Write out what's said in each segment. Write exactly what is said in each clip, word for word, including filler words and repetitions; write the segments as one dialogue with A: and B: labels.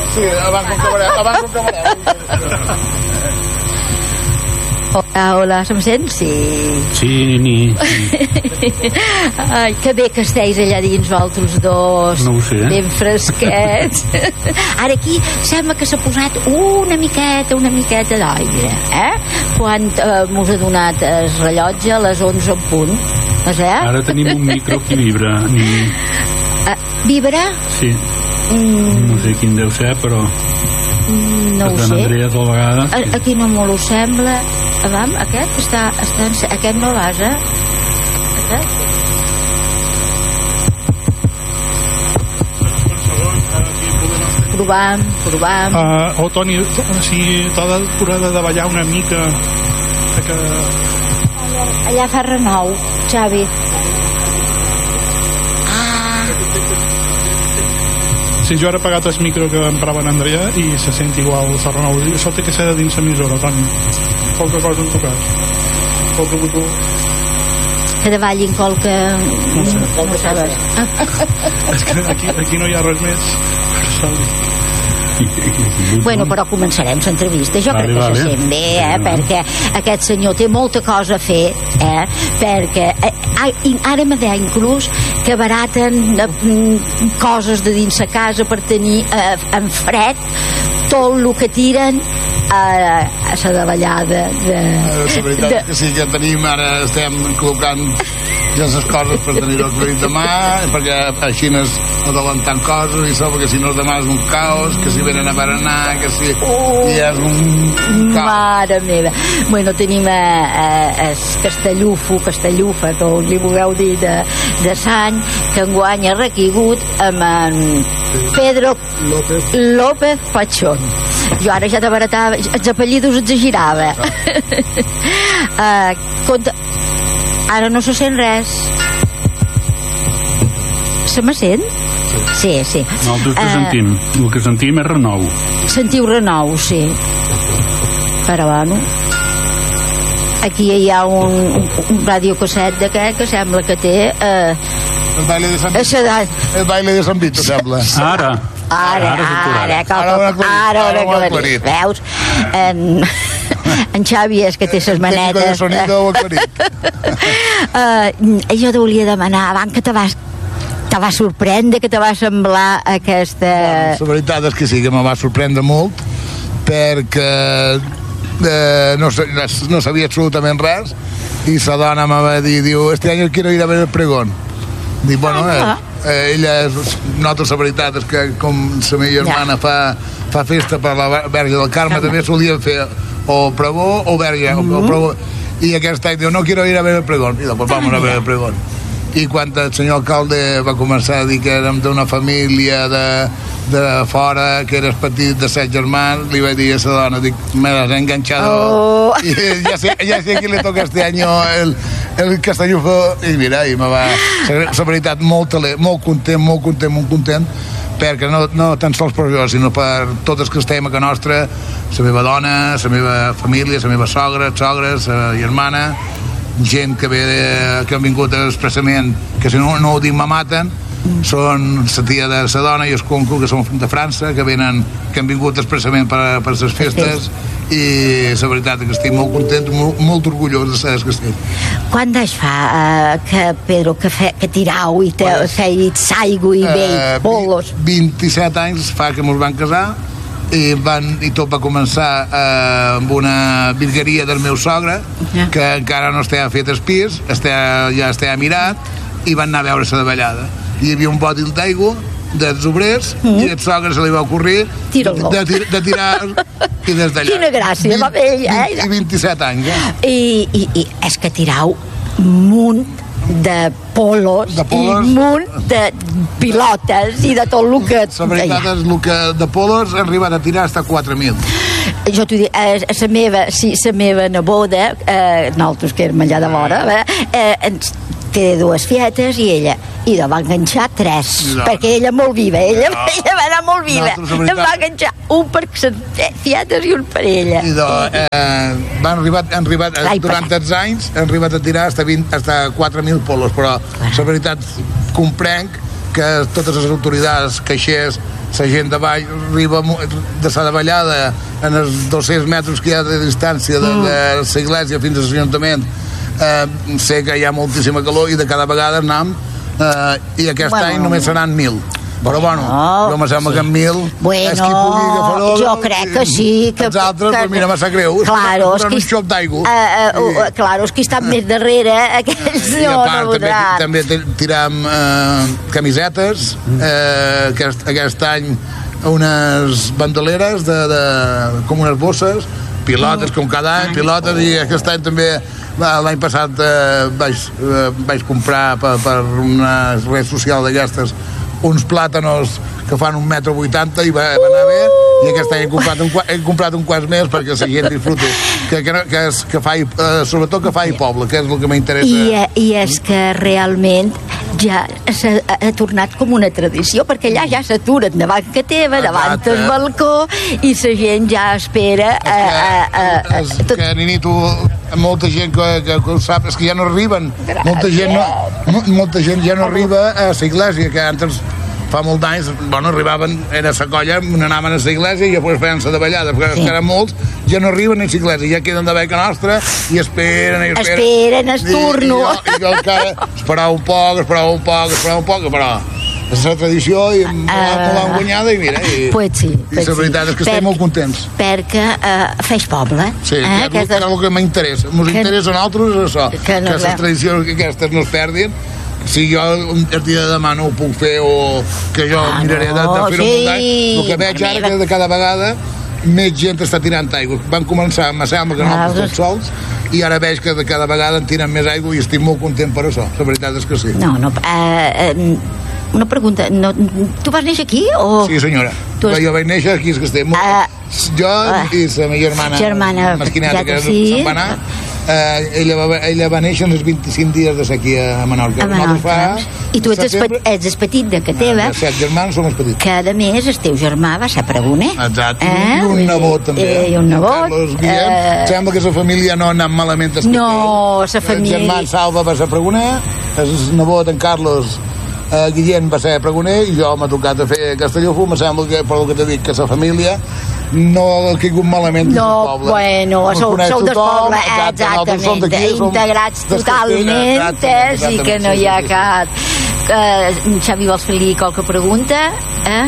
A: Sí, abans un cabaret, abans un cabaret.
B: Hola, hola, se me sent? Sí.
C: Sí, ni...
B: Ai, que bé que esteu allà dins, vosaltres dos.
C: No ho sé.
B: Ben fresquets. Ara aquí sembla que s'ha posat una miqueta, una miqueta d'aire, eh? Quan eh, mos ha donat el rellotge a les onze en punt. Eh?
C: Ara tenim un micro que vibra. Ni...
B: Uh, vibra?
C: Sí. Mm. No sé quin deu ser, però...
B: No ho sé.
C: Andrea, de vegada, sí.
B: Aquí no me lo sembla. Avam, aquest està, està en... aquest no vas, eh? Aquest? Provant, provant.
D: Uh, oh, Toni, si t'ha de de ballar una mica que...
B: Allà, allà fa renou, Xavi.
D: Sí, jo ara he pagat el micro que emprava en Andrea i se sent igual el renou. Això té que ser de dins l'emissora, Toni. Qualque cosa en tocat. Qualque botó.
B: Que davallin qualque...
D: No sé.
B: No ho sabes.
D: És que aquí, aquí no hi ha res més.
B: Bueno, però començarem l'entrevista. Jo
C: vale,
B: crec que
C: vale.
B: se sent bé, eh?
C: Sí,
B: perquè aquest senyor té molta cosa a fer, eh? Perquè eh, ara me deia inclús que baraten eh, coses de dins la casa per tenir eh, en fred tot el que tiren a, a la davallada de,
A: La veritat
B: de...
A: és que sí que tenim, ara estem col·locant ja les coses per tenir-ho aclarit demà, perquè així és adelantant coses i això, perquè si no demà és un caos, que si venen a berenar, que si...
B: Oh,
A: i és un caos.
B: Mare meva. Bueno, tenim a, a, a Castellufo, Castellufa, com li vulgueu dir, de, de Sany, que enguany ha requigut amb en Pedro
A: López,
B: López Pachón. Jo ara ja de baratava, els apellidos exagerava. uh, compte, ara no se sent res. Se me sent? Sí, sí.
C: Nosaltres que
B: uh,
C: sentim. El que sentim és renou.
B: Sentiu renou, sí. Però bueno, aquí hi ha un, un, un radiocasset d'aquest que sembla que té eh,
A: el baile de Sant
B: a l'edat.
A: el baile de Sant Vito, sembla.
C: Ara.
B: Ara, ara, ara,
A: Ara ho ha aclarit,
B: ara,
A: ara ho ha aclarit.
B: veus? En, en Xavi és que té ses manetes.
A: El sonido ho ha aclarit.
B: uh, jo te volia demanar, abans que te vas te va sorprendre, que te va semblar aquesta...
A: La veritat és que sí, que me va sorprendre molt, perquè eh, no, no sabia absolutament res, i la dona me va dir, diu, este año quiero ir a ver el pregón. Dic, bueno, eh, eh, ella és, nota la veritat és que com la meva germana fa, fa festa per la Verge del Carme, també solia fer o pregó o verge, mm -hmm. o pregó, i aquest any diu, no quiero ir a ver el pregón, i doncs vamos a ver el pregón. I quan el senyor alcalde va començar a dir que érem d'una família de, de fora, que eres petit de set germans, li vaig dir a la dona, dic, me l'has enganxado.
B: Oh.
A: I ja sé, ja sé que li toca este año el, el Castellufo, i mira, i me va... La veritat, molt, tele, molt content, molt content, molt content, perquè no, no tan sols per jo, sinó per tots els que estem a casa nostra, la meva dona, la meva família, la meva sogra, sogres, la germana, gent que ve que han vingut expressament, que si no, no ho dic me maten, són la tia de la dona i el conco, que són de França, que venen, que han vingut expressament per, per les festes, i la veritat és que estic molt content, molt, molt orgullós de ser que estic.
B: Quan d'eix fa uh, que, Pedro, que, fe, que tirau i te, pues, feis aigua i bé, uh, bolos?
A: vint-i-set anys fa que mos van casar, i, van, i tot va començar eh, amb una virgueria del meu sogre, yeah, que encara no estava fet el pis, estava, ja estava mirat, i van anar a veure la davallada. Hi havia un bòtil d'aigua dels obrers, mm -hmm, i el sogre se li va ocorrir de, de, de tirar, i des d'allà.
B: Quina gràcia, va bé, eh?
A: I vint-i-set anys, eh?
B: I, i, i és que tirau munt de polos,
A: de polos
B: i munt de pilotes i de tot el que...
A: La veritat és el que de polos han arribat a tirar fins a quatre mil.
B: Jo t'ho dic, eh, la meva, sí, la meva neboda, eh, nosaltres que érem allà de vora, eh, eh, té dues fietes i ella, i la va enganxar tres, no, perquè ella molt viva, ella, no, ella va anar molt viva, em va enganxar un per les fietes i un per ella.
A: I doncs, eh, van arribar, han arribat, durant els anys, han arribat a tirar fins a quatre mil polos, però la veritat comprenc que totes les autoritats, caixers, la gent de baix arriba de la davallada en els dos-cents metres que hi ha de distància de, de la església fins a l'Ajuntament. Eh, sé que hi ha moltíssima calor i de cada vegada anam eh, i aquest bueno, any només seran mil. Però bueno, jo me sembla sí. que en mil
B: bueno,
A: és qui pugui agafar-ho.
B: Jo crec que sí. Que,
A: els altres, que, pues mira, m'ha greu.
B: Claro, és que,
A: un xop d'aigua.
B: Uh, uh, uh, claro, és que estan més darrere. Aquests
A: I a part, no també, també tiram eh, camisetes. Eh, aquest, aquest any unes bandoleres de, de, com unes bosses, pilotes, com cada any, pilotes, i aquest any també l'any passat eh, vaig, eh, vaig comprar per, per una red social d'aquestes uns plàtanos que fan un metro vuitanta i va, va anar bé, i aquest any he comprat un, he comprat un quart més perquè la gent disfruti, que, que, que, és, que faci, eh, sobretot que faci poble, que és el que m'interessa.
B: I, I és que realment ja s'ha ha tornat com una tradició, perquè allà ja s'aturen davant que teva, davant el balcó, i la gent ja espera
A: és que, a, a, a, és tot... que Ninito, molta gent que, que, que ho sap, és que ja no arriben. Gràcies. Molta gent, no, molta gent ja no arriba a la iglesia, que antes fa molt d'anys, bueno, arribaven, era la colla, anaven a la iglesia i després feien la davallada, perquè sí. eren molts, ja no arriben a la iglesia, ja queden de beca nostra i esperen, i esperen.
B: Esperen el turno.
A: I, i, jo, i jo encara esperava un poc, esperava un poc, esperava un poc, però és la tradició i uh, l'han guanyada i mira, i,
B: pues sí,
A: i la veritat és que estem molt contents.
B: Perquè uh, feix poble.
A: Sí, eh? que és el que m'interessa. Ens interessa a nosaltres això, que, no que les tradicions aquestes no es perdin. Si jo el dia de demà no ho puc fer o que jo ah, miraré de, de fer-ho sí. molt el que veig ara que de cada vegada més gent està tirant aigua. Van començar, me sembla que no ah, tots sols, i ara veig que de cada vegada en tiren més aigua i estic molt content per això. La veritat és que sí.
B: No, no, uh, uh, una pregunta, no, tu vas néixer aquí o...?
A: Sí, senyora. Has... Jo vaig néixer aquí, és que estem molt... Uh, jo uh, i la meva germana, germana Mesquineta, que sí. se'n va anar. Uh, ella, va, ella va néixer en els vint-i-cinc dies de sequia a Menorca.
B: A Menorca. I tu ets, el, ets el petit de que teva.
A: Ah, set germans som els petits.
B: Que a més el teu germà va ser pregoner.
A: Exacte. Eh? I un nebot també.
B: Eh, I un nebot.
A: Carlos Guillem. Eh... Sembla que la família no ha anat malament.
B: No, la família...
A: El germà Salva va ser pregoner, el nebot en Carlos eh, Guillem va ser pregoner, i jo m'ha tocat a fer Castellofú. Me sembla que, per el que t'he dit, que la família no ha caigut malament
B: no,
A: del poble.
B: Bueno, sou, sou del poble, exactament, integrats totalment, i que no hi ha cap... Uh, Xavi, vols fer-li qualque pregunta? Eh?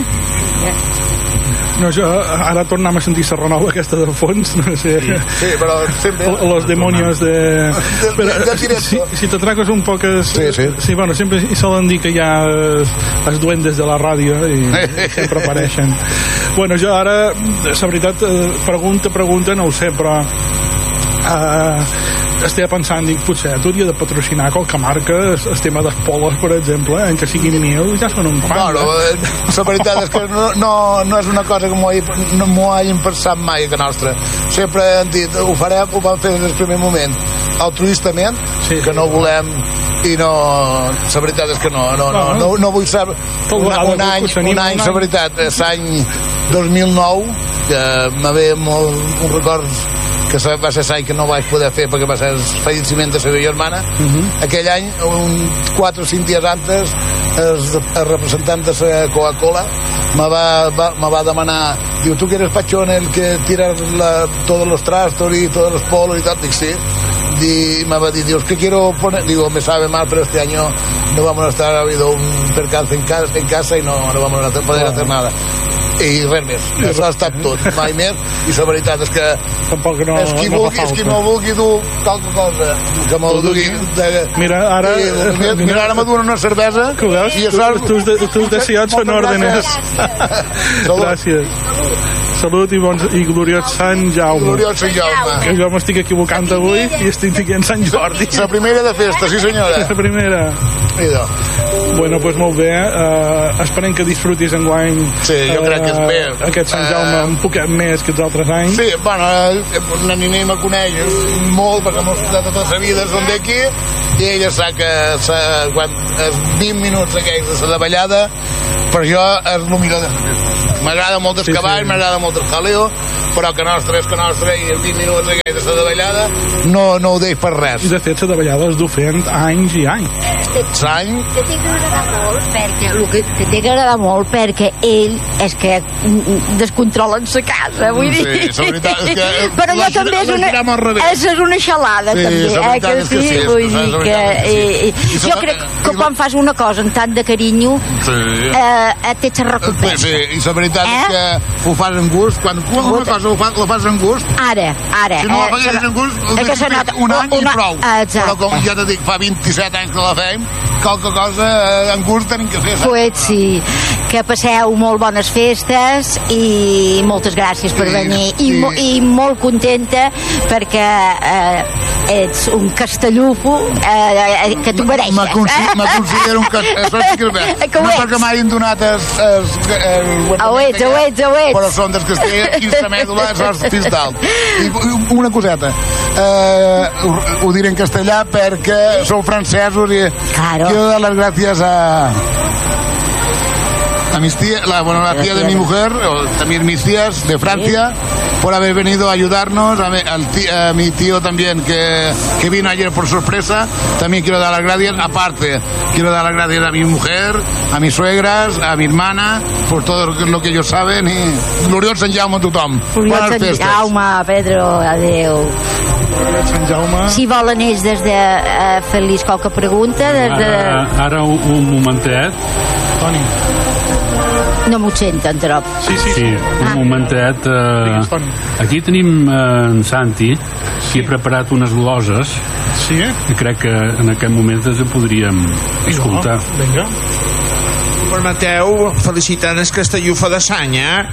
D: No, jo ara tornem a sentir la renova aquesta del fons, no sé.
A: Sí, sí, però sempre...
D: Los demonios de...
A: Però, de
D: si, si te traques un poc... Es,
A: sí, sí.
D: Sí, bueno, sempre solen dir que hi ha els duendes de la ràdio i sempre apareixen. Bueno, jo ara, la veritat, pregunta, pregunta, no ho sé, però... Uh, estic pensant, dic, potser tu hauria de patrocinar qualque marca, el tema dels polos, per exemple, en què siguin mil, ja són un quant.
A: No, no, la veritat és que no, no, no és una cosa que m'ho hagi, no m'ho hagin pensat mai que nostra. Sempre han dit, ho farem, ho vam fer des del primer moment, altruistament, sí, que no volem, i no, la veritat és que no, no, no, no, no vull saber, un, un any, un any, la veritat, l'any dos mil nou, que m'ha ve molt un record que va ser l'any que no vaig poder fer perquè va ser el falleciment de la meva germana. Uh-huh. Aquell any, un quatre o cinc dies antes, el, el representant de la Coca-Cola me va, va, me va demanar, diu, tu que eres pachón el que tira la, todos los trastos y todos los polos y tal, dic, sí. Y me va a decir, digo, es que quiero poner, digo, me sabe mal, pero este año no vamos a estar, ha habido un percance en casa, en casa y no, no vamos a hacer, poder hacer nada. I res més, això ha estat tot, mai més, i la veritat és que
D: tampoc no,
A: és qui,
D: no
A: vulgui, és qui no vulgui dur qualque cosa que me'l dugui de...
D: mira, ara
A: i, mira, mira, ara me duen una cervesa
D: i això... tus, tus deseats són òrdenes. Gràcies. Salut i, bons, i gloriós Sant Jaume.
A: Gloriós Sant Jaume.
D: Que jo m'estic equivocant avui i estic dient Sant Jordi.
A: La primera de festa, sí senyora.
D: La primera.
A: Idò.
D: Bueno, doncs molt bé. Uh, esperem que disfrutis enguany.
A: Sí, jo uh, crec que és bé.
D: Aquest Sant Jaume uh, un poquet més que els altres anys.
A: Sí, bueno, una nina me coneix molt perquè m'ho de tota la vida són d'aquí i ella sap que sa, quan els vint minuts aquells de la davallada per jo és el millor de la festa. M'agrada molt el sí, cavall, sí. M'agrada molt el jaleo, però que nostre és que nostre, i els vint minuts aquells de la davallada no, no ho deix per res.
D: De fet, la davallada es du fent anys i anys.
A: S'any?
B: Que té que agradar molt perquè, el que, que té que agradar molt perquè ell és que descontrolen sa casa, vull dir.
A: Sí, la veritat és que...
B: Però allò també és una, és, és una xalada,
A: sí,
B: també, eh, que, que sí, sí, vull dir que... I, i, I jo crec que quan fas una cosa amb tant de carinyo, sí. eh, té la recompensa.
A: Sí, sí, i la veritat eh? és que ho fas amb gust, quan tu una cosa ho fas, la fas amb gust...
B: Ara, ara...
A: Si no la faguessis amb gust, ho hauries fet un any i prou. Però com ja te dic, fa vint-i-set anys que la fem, qualque cosa en gust tenim que fer, saps?
B: Pues sí, que passeu molt bones festes i moltes gràcies per sí, venir i, sí. mo, i molt contenta perquè eh, ets un castellufo eh, que tu mereixes.
A: Me, consi me considero un castellufo no perquè m'hagin donat el, el, el, el
B: ho ets, ho ets, ho ets.
A: però són dels castells i la mèdula és fins dalt. I una coseta eh, ho, ho diré en castellà perquè sou francesos i
B: claro.
A: Quiero dar las gracias a a mis tías, la, bueno, la tía de mi mujer, o también mis tías de Francia, por haber venido a ayudarnos, a mi, al tío, a mi tío también que, que vino ayer por sorpresa, también quiero dar las gracias, aparte, quiero dar las gracias a mi mujer, a mis suegras, a mi hermana, por todo lo que ellos saben, y gloriós Sant Jaume a tothom.
B: Gloriós Sant Jaume, Pedro, adeu.
D: Sant Jaume.
B: Si volen ells des de uh, fer-los qualque pregunta des de...
C: Ara, ara un, un momentet.
D: Toni.
B: No m'ho senten, trop.
D: Sí, sí, sí.
C: sí un
B: ah.
C: momentet. Eh, aquí tenim eh, en Santi, que ha preparat unes gloses.
D: Sí?
C: I crec que en aquest moment ens podríem escoltar.
D: No, vinga.
E: Permeteu felicitar el Castellufa de Sany, eh?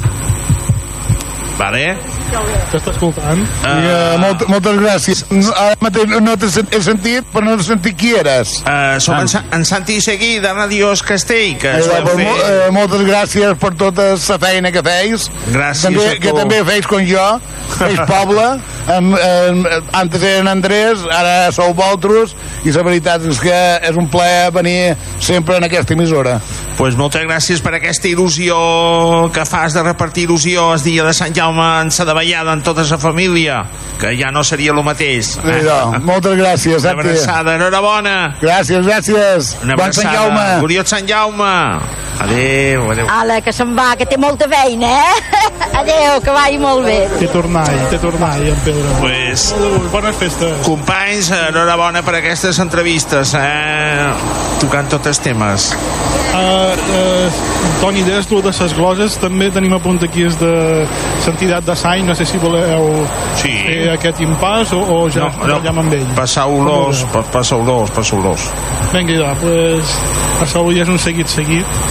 E: Vale?
D: T'està escoltant?
A: Uh, uh, molt, moltes gràcies. No, ara mateix no t'he sentit, però no t'he sentit qui eres.
E: Uh, som ah. en, en Santi Seguí, de Ràdios Castell, que eh,
A: eh, fer... eh, moltes gràcies per tota la feina que feis.
E: Gràcies
A: també,
E: a tu.
A: Que també feis com jo, feis poble. En, en, antes eren Andrés, ara sou vosaltres, i la veritat és que és un plaer venir sempre en aquesta emissora.
E: Pues moltes gràcies per aquesta il·lusió que fas de repartir il·lusió el dia de Sant Jaume en sa davallada en tota la família, que ja no seria el mateix.
A: Sí, no. Moltes gràcies.
E: Una abraçada, enhorabona.
A: Gràcies, gràcies.
E: Una
A: bon Sant Jaume.
E: Gloriós Sant Jaume. Adéu, adéu.
B: Ala, que se'n va, que té molta feina, eh? Adéu, que vagi molt bé.
D: Té tornall, té tornall, en Pedro.
E: Pues,
D: bones festes.
E: Companys, enhorabona per aquestes entrevistes, eh? Tocant tots els temes.
D: Uh, uh, Toni, des de les gloses també tenim a punt aquí és de l'entitat de Sany, no sé si voleu
E: sí.
D: fer aquest impàs o, o ja
E: no, no.
D: amb ell.
E: Passeu-los, passeu-los, passeu-los.
D: Vinga, ja, pues això ja és un seguit seguit.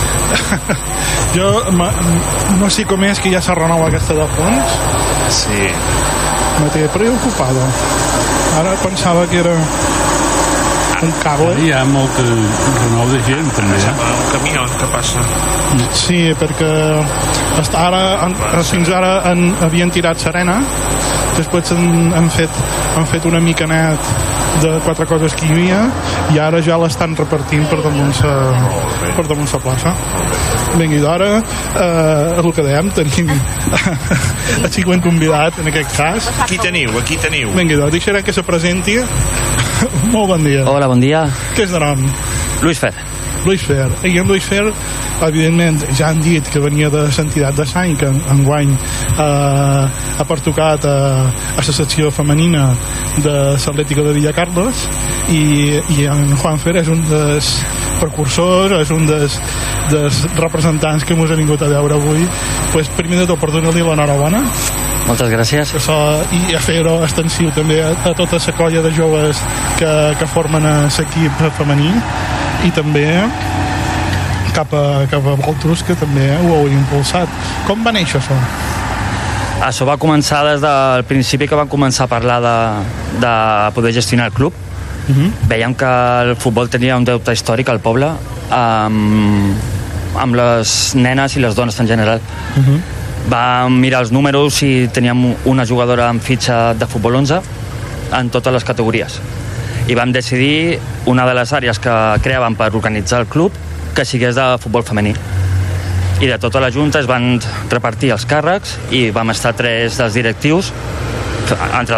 D: Jo no sé com és que ja s'ha renovat aquesta de fons.
E: Sí.
D: Me té preocupada. Ara pensava que era un cable.
C: Hi ha molt renou de gent, també.
E: Eh? Un camió que passa.
D: Sí, perquè hasta ara, fins ara han, havien tirat serena, després han, han, fet, han fet una mica net de quatre coses que hi havia i ara ja l'estan repartint per damunt sa, per damunt sa plaça. Vinga, i d'ara eh, el que dèiem, tenim el següent convidat en aquest cas.
E: Aquí teniu, aquí teniu.
D: Vinga, i d'ara deixaré que se presenti. Molt bon dia.
F: Hola, bon dia.
D: Què és de nom?
F: Luis Fer.
D: Luis Fer. I en Luis Fer, evidentment, ja han dit que venia de l'entitat de Sany, que enguany eh, ha pertocat a, a la secció femenina de l'Atlètica de Villacarlos, i, i en Juan Fer és un dels precursors, és un dels, dels representants que ens ha vingut a veure avui. Pues, primer de tot, per donar-li l'enhorabona.
F: Moltes gràcies.
D: Això, i a fer-ho extensiu també a, a tota la colla de joves que, que formen l'equip femení, i també cap a, cap a vosaltres que també ho heu impulsat. Com va néixer això?
F: Això va començar des del principi que van començar a parlar de, de poder gestionar el club. Uh-huh. Veiem que el futbol tenia un deute històric al poble amb, amb les nenes i les dones en general. Uh-huh. Vam mirar els números i teníem una jugadora amb fitxa de futbol onze en totes les categories. I vam decidir una de les àrees que creàvem per organitzar el club que sigués de futbol femení. i de tota la Junta es van repartir els càrrecs i vam estar tres dels directius, entre